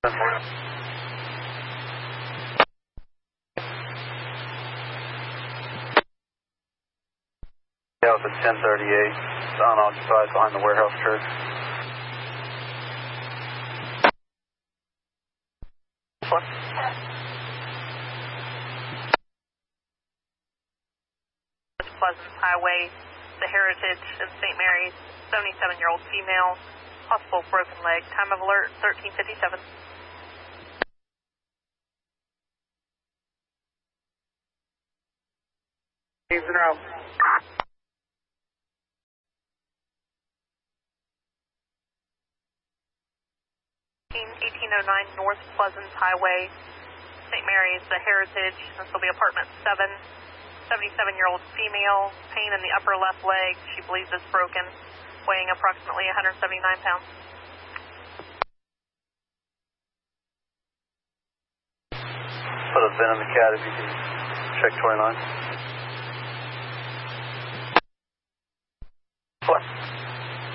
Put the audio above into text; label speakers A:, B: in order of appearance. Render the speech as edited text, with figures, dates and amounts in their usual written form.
A: House at 1038. It's unoccupied behind the warehouse church.
B: Pleasant Highway, the Heritage in St. Mary's, 77-year-old female, possible broken leg. Time of alert, 13:57.
C: Keys in a row.
B: 1809 North Pleasant Highway, St. Mary's, the Heritage. This will be apartment 7. 77-year-old female, pain in the upper left leg. She believes it's broken, weighing approximately 179 pounds.
A: Put a VIN in the cat if you can check 29. What?